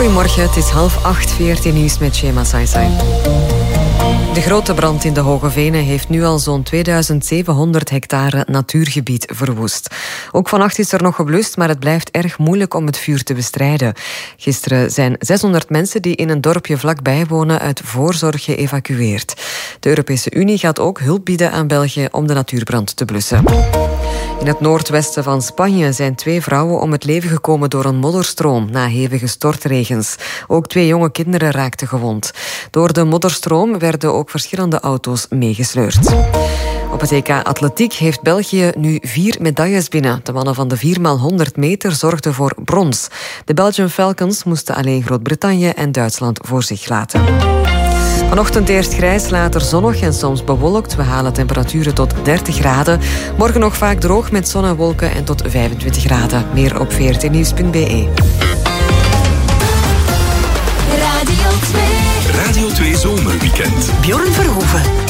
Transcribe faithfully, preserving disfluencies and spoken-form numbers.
Goedemorgen, het is half acht, V R T Nieuws met Shema Saisai. De grote brand in de Hoge Venen heeft nu al zo'n tweeduizend zevenhonderd hectare natuurgebied verwoest. Ook vannacht is er nog geblust, maar het blijft erg moeilijk om het vuur te bestrijden. Gisteren zijn zeshonderd mensen die in een dorpje vlakbij wonen uit voorzorg geëvacueerd. De Europese Unie gaat ook hulp bieden aan België om de natuurbrand te blussen. In het noordwesten van Spanje zijn twee vrouwen om het leven gekomen door een modderstroom na hevige stortregens. Ook twee jonge kinderen raakten gewond. Door de modderstroom werden ook verschillende auto's meegesleurd. Op het E K Atletiek heeft België nu vier medailles binnen. De mannen van de vier maal honderd meter zorgden voor brons. De Belgian Falcons moesten alleen Groot-Brittannië en Duitsland voor zich laten. Vanochtend eerst grijs, later zonnig en soms bewolkt. We halen temperaturen tot dertig graden. Morgen nog vaak droog met zon en wolken en tot vijfentwintig graden. Meer op v r t nieuws punt b e. Radio twee. Radio twee Zomerweekend. Bjorn Verhoeven.